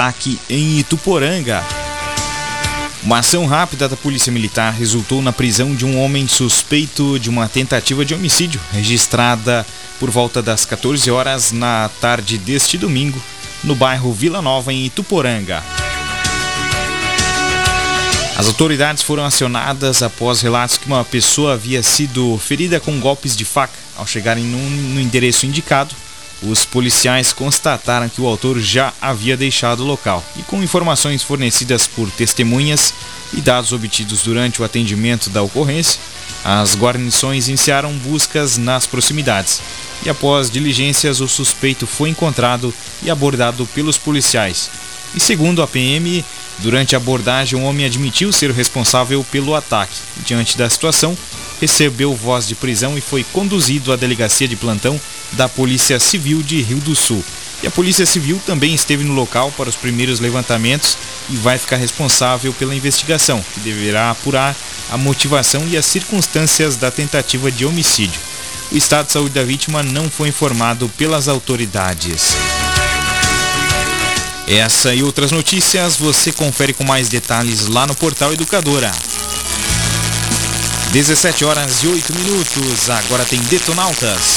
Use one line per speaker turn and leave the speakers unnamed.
ataque em Ituporanga. Uma ação rápida da Polícia Militar resultou na prisão de um homem suspeito de uma tentativa de homicídio, registrada por volta das 14 horas na tarde deste domingo, no bairro Vila Nova, em Ituporanga. As autoridades foram acionadas após relatos que uma pessoa havia sido ferida com golpes de faca. Ao chegarem no endereço indicado, os policiais constataram que o autor já havia deixado o local. E com informações fornecidas por testemunhas e dados obtidos durante o atendimento da ocorrência, as guarnições iniciaram buscas nas proximidades. E após diligências, o suspeito foi encontrado e abordado pelos policiais. E segundo a PM, durante a abordagem, o homem admitiu ser o responsável pelo ataque. Diante da situação, recebeu voz de prisão e foi conduzido à delegacia de plantão da Polícia Civil de Rio do Sul. E a Polícia Civil também esteve no local para os primeiros levantamentos e vai ficar responsável pela investigação, que deverá apurar a motivação e as circunstâncias da tentativa de homicídio. O estado de saúde da vítima não foi informado pelas autoridades. Essa e outras notícias você confere com mais detalhes lá no Portal Educadora. 17 horas e 8 minutos, agora tem Detonautas.